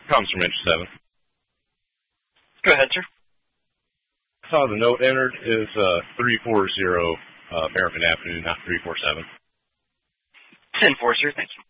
Comes from Inch 7. Go ahead, sir. I saw the note entered is 340 Barrington Avenue, not 347. 10-4, sir. Thank you.